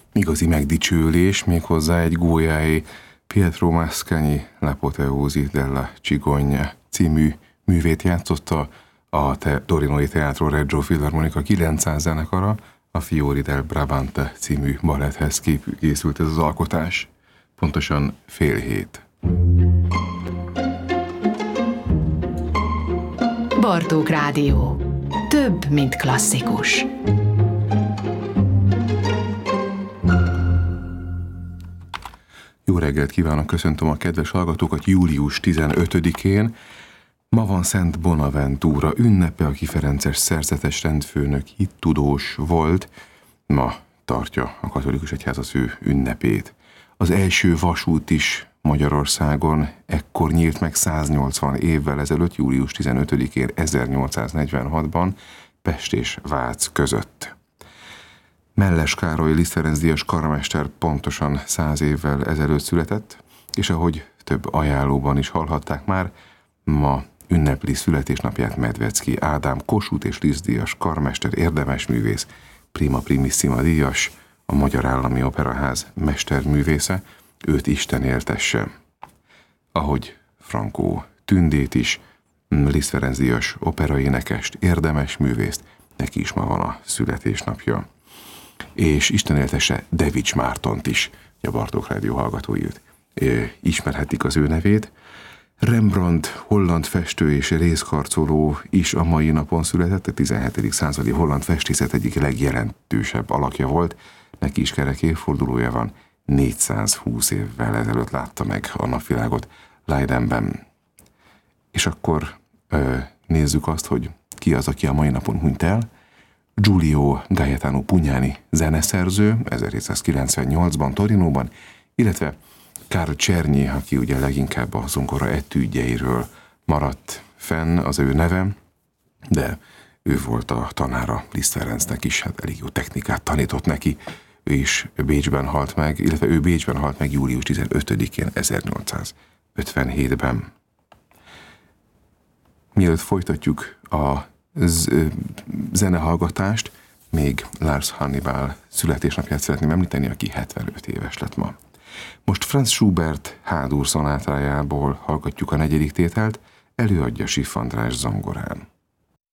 igazi megdicsőlés, méghozzá egy Goyai Pietro Mascagni L'apoteosi della Cigogna című művét játszotta a Torinoi Teatro Reggio Filharmonica 900 zenekara, a Fiori del Brabante című baletthez készült ez az alkotás. Pontosan 6:30. Bartók Rádió. Több, mint klasszikus. Jó reggelt kívánok, köszöntöm a kedves hallgatókat július 15-én. Ma van Szent Bonaventura ünnepe, aki ferences szerzetes rendfőnök, hittudós volt. Ma tartja a katolikus egyház az ő ünnepét. Az első vasút is Magyarországon ekkor nyílt meg 180 évvel ezelőtt, július 15-én 1846-ban Pest és Vác között. Melles Károly Liszt Ferenc díjas karmester pontosan 100 évvel ezelőtt született, és ahogy több ajánlóban is hallhatták már, ma ünnepli születésnapját Medvecki Ádám, Kossuth és Liszt díjas karmester, érdemes művész, prima primissima díjas, a Magyar Állami Operaház mesterművésze, őt Isten éltesse. Ahogy Frankó Tündét is, Liszt Ferenc díjas operaénekest, érdemes művészt, neki is ma van a születésnapja. És Isten éltesse Devics Mártont is, a Bartók Rádió hallgatói őt ismerhetik az ő nevét. Rembrandt, holland festő és részkarcoló is a mai napon született, a 17. századi holland festészet egyik legjelentősebb alakja volt, neki is kerek évfordulója van, 420 évvel ezelőtt látta meg a napvilágot Leidenben. És akkor nézzük azt, hogy ki az, aki a mai napon hunyt el. Giulio Gaetano Pugnani zeneszerző, 1798-ban Torinóban, illetve Carl Czernyi, aki ugye leginkább a zongora etüdjeiről maradt fenn az ő neve, de ő volt a tanára Liszt Ferencnek is, hát elég jó technikát tanított neki, ő is Bécsben halt meg, illetve ő Bécsben halt meg július 15-én 1857-ben. Mielőtt folytatjuk a zenehallgatást, még Lars Hannibal születésnapját szeretném említeni, aki 75 éves lett ma. Most Franz Schubert H-dur szonátájából hallgatjuk a negyedik tételt, előadja Schiff András zongorán.